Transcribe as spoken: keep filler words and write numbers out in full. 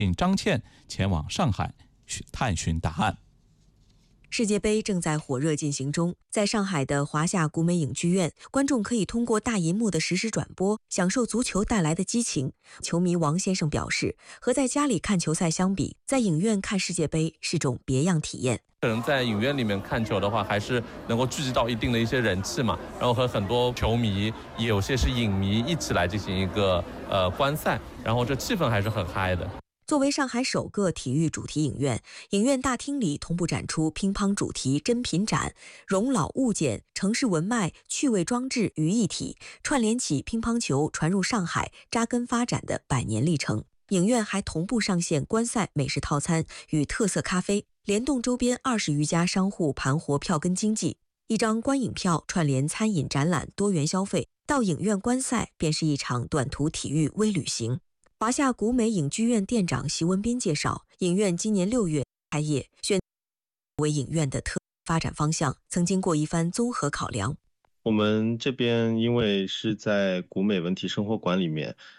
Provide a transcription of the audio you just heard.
引张倩前往上海探寻答案。 世界杯正在火热进行中，在上海的华夏古美影剧院，观众可以通过大银幕的实时转播，享受足球带来的激情。球迷王先生表示，和在家里看球赛相比，在影院看世界杯是种别样体验。 可能在影院里面看球的话，还是能够聚集到一定的一些人气嘛，然后和很多球迷，也有些是影迷一起来进行一个呃观赛，然后这气氛还是很嗨的。 作为上海首个体育主题影院，影院大厅里同步展出乒乓主题珍品展，融老物件、城市文脉、趣味装置于一体，串联起乒乓球传入上海、扎根发展的百年历程。影院还同步上线观赛美食套餐与特色咖啡，联动周边二十余家商户盘活票根经济。一张观影票串联餐饮展览多元消费，到影院观赛便是一场短途体育微旅行。华夏古美影剧院店长席文斌介绍，影院今年六月开业，选为影院的特发展方向，曾经过一番综合考量。 我们这边因为是在古美文体生活馆里面，